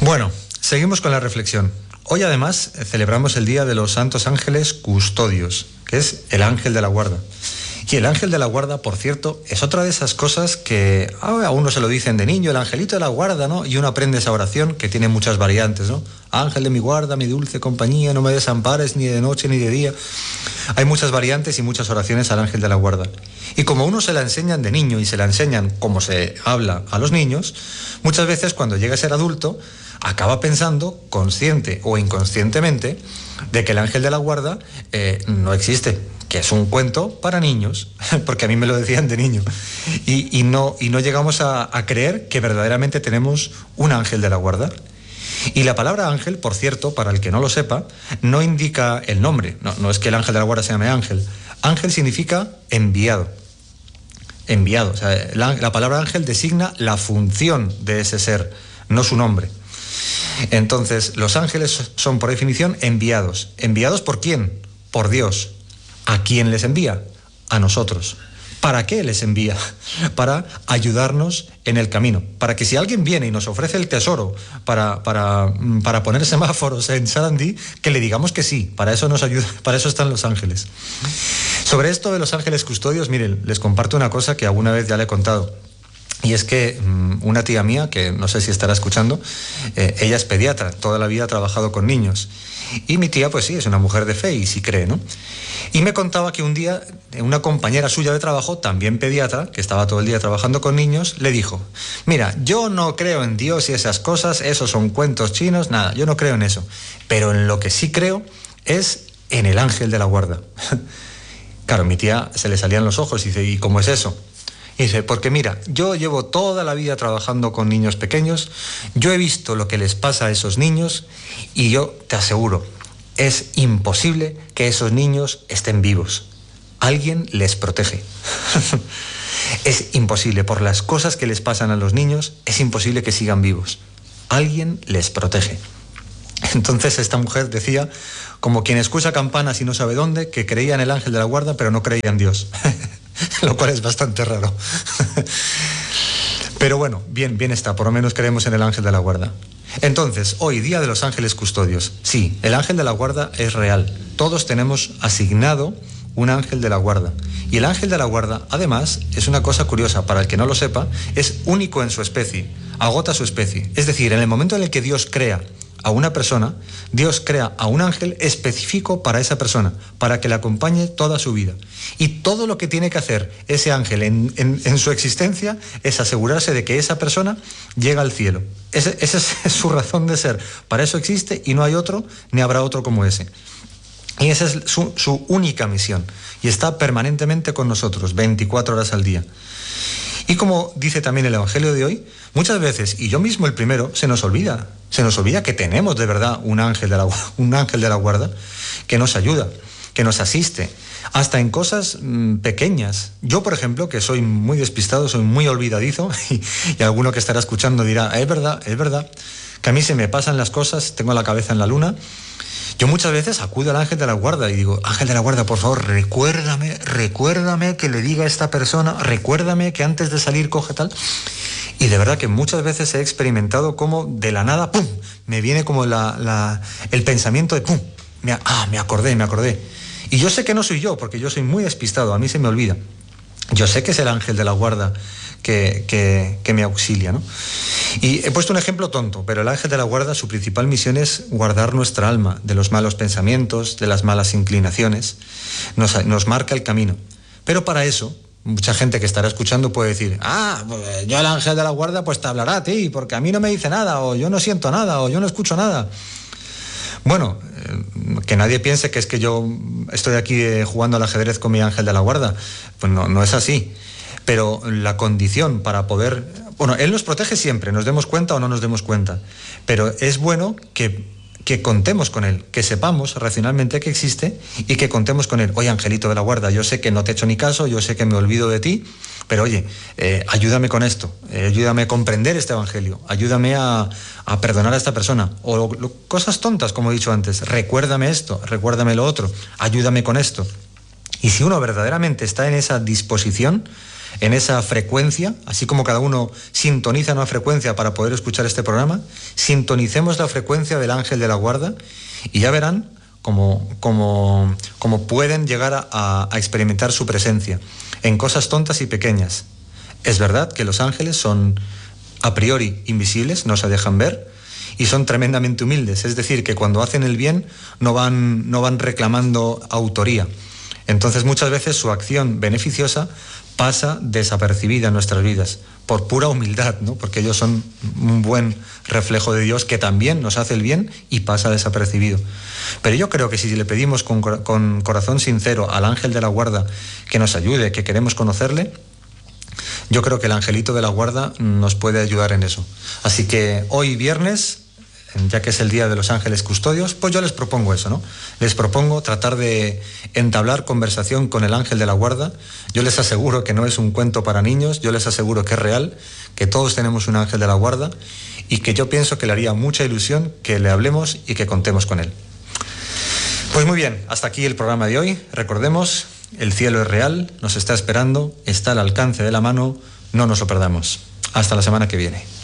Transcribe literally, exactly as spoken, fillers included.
Bueno, seguimos con la reflexión. Hoy además celebramos el Día de los Santos Ángeles Custodios, que es el ángel de la guarda. Y el ángel de la guarda, por cierto, es otra de esas cosas que a uno se lo dicen de niño, el angelito de la guarda, ¿no? Y uno aprende esa oración que tiene muchas variantes, ¿no? Ángel de mi guarda, mi dulce compañía, no me desampares ni de noche ni de día. Hay muchas variantes y muchas oraciones al ángel de la guarda. Y como uno se la enseñan de niño y se la enseñan como se habla a los niños, muchas veces cuando llega a ser adulto, acaba pensando, consciente o inconscientemente, de que el ángel de la guarda eh, no existe, que es un cuento para niños, porque a mí me lo decían de niño, y, y, no, y no llegamos a, a creer que verdaderamente tenemos un ángel de la guarda. Y la palabra ángel, por cierto, para el que no lo sepa, no indica el nombre, no, no es que el ángel de la guarda se llame ángel. Ángel significa enviado, enviado, o sea, la, la palabra ángel designa la función de ese ser, no su nombre. Entonces, los ángeles son por definición enviados. ¿Enviados por quién? Por Dios. ¿A quién les envía? A nosotros. ¿Para qué les envía? Para ayudarnos en el camino. Para que si alguien viene y nos ofrece el tesoro para, para, para poner semáforos en Sarandí, que le digamos que sí. Para eso nos ayuda, para eso están los ángeles. Sobre esto de los ángeles custodios, miren, les comparto una cosa que alguna vez ya le he contado. Y es que um, una tía mía, que no sé si estará escuchando, eh, ella es pediatra, toda la vida ha trabajado con niños. Y mi tía, pues sí, es una mujer de fe y sí cree, ¿no? Y me contaba que un día una compañera suya de trabajo, también pediatra, que estaba todo el día trabajando con niños, le dijo: mira, yo no creo en Dios y esas cosas, esos son cuentos chinos, nada, yo no creo en eso. Pero en lo que sí creo es en el ángel de la guarda. Claro, mi tía se le salían los ojos y dice: ¿y cómo es eso? Y dice, porque mira, yo llevo toda la vida trabajando con niños pequeños, yo he visto lo que les pasa a esos niños y yo te aseguro, es imposible que esos niños estén vivos. Alguien les protege. Es imposible, por las cosas que les pasan a los niños, es imposible que sigan vivos. Alguien les protege. Entonces esta mujer decía, como quien escucha campanas y no sabe dónde, que creía en el ángel de la guarda, pero no creía en Dios. Lo cual es bastante raro. Pero bueno, bien, bien está, por lo menos creemos en el ángel de la guarda. Entonces, hoy, Día de los Ángeles Custodios. Sí, el ángel de la guarda es real. Todos tenemos asignado un ángel de la guarda. Y el ángel de la guarda, además, es una cosa curiosa, para el que no lo sepa, es único en su especie, agota su especie. Es decir, en el momento en el que Dios crea a una persona, Dios crea a un ángel específico para esa persona, para que le acompañe toda su vida. Y todo lo que tiene que hacer ese ángel en, en, en su existencia es asegurarse de que esa persona llega al cielo. Ese, esa es su razón de ser. Para eso existe y no hay otro, ni habrá otro como ese. Y esa es su, su única misión. Y está permanentemente con nosotros, veinticuatro horas al día. Y como dice también el Evangelio de hoy, muchas veces, y yo mismo el primero, se nos olvida, se nos olvida que tenemos de verdad un ángel de la, un ángel de la guarda que nos ayuda, que nos asiste, hasta en cosas mmm, pequeñas. Yo, por ejemplo, que soy muy despistado, soy muy olvidadizo, y, y alguno que estará escuchando dirá, es verdad, es verdad, que a mí se me pasan las cosas, tengo la cabeza en la luna. Yo muchas veces acudo al ángel de la guarda y digo, ángel de la guarda, por favor, recuérdame, recuérdame que le diga a esta persona, recuérdame que antes de salir coge tal. Y de verdad que muchas veces he experimentado como de la nada, ¡pum!, me viene como la, la, el pensamiento de ¡pum!, me, ah, me acordé, me acordé. Y yo sé que no soy yo, porque yo soy muy despistado, a mí se me olvida. Yo sé que es el ángel de la guarda que, que, que me auxilia, ¿no? Y he puesto un ejemplo tonto, pero el ángel de la guarda, su principal misión es guardar nuestra alma de los malos pensamientos, de las malas inclinaciones, nos, nos marca el camino. Pero para eso, mucha gente que estará escuchando puede decir, ah, pues yo el ángel de la guarda pues te hablará a ti, porque a mí no me dice nada, o yo no siento nada, o yo no escucho nada. Bueno, eh, que nadie piense que es que yo estoy aquí eh, jugando al ajedrez con mi ángel de la guarda. Pues no, no es así. Pero la condición para poder... Bueno, él nos protege siempre, nos demos cuenta o no nos demos cuenta. Pero es bueno que, que contemos con él, que sepamos racionalmente que existe y que contemos con él. Oye, angelito de la guarda, yo sé que no te he hecho ni caso, yo sé que me olvido de ti, pero oye, eh, ayúdame con esto, eh, ayúdame a comprender este evangelio, ayúdame a, a perdonar a esta persona. O lo, lo, cosas tontas, como he dicho antes, recuérdame esto, recuérdame lo otro, ayúdame con esto. Y si uno verdaderamente está en esa disposición, en esa frecuencia, así como cada uno sintoniza una frecuencia para poder escuchar este programa, sintonicemos la frecuencia del ángel de la guarda y ya verán cómo, cómo, cómo pueden llegar a, a experimentar su presencia en cosas tontas y pequeñas. Es verdad que los ángeles son a priori invisibles, no se dejan ver, y son tremendamente humildes, es decir, que cuando hacen el bien no van, no van reclamando autoría. Entonces muchas veces su acción beneficiosa pasa desapercibida en nuestras vidas, por pura humildad, ¿no? Porque ellos son un buen reflejo de Dios que también nos hace el bien y pasa desapercibido. Pero yo creo que si le pedimos con, con corazón sincero al ángel de la guarda que nos ayude, que queremos conocerle, yo creo que el angelito de la guarda nos puede ayudar en eso. Así que hoy viernes, ya que es el día de los ángeles custodios, pues yo les propongo eso, ¿no? Les propongo tratar de entablar conversación con el ángel de la guarda. Yo les aseguro que no es un cuento para niños, yo les aseguro que es real, que todos tenemos un ángel de la guarda y que yo pienso que le haría mucha ilusión que le hablemos y que contemos con él. Pues muy bien, hasta aquí el programa de hoy. Recordemos, el cielo es real, nos está esperando, está al alcance de la mano, no nos lo perdamos. Hasta la semana que viene.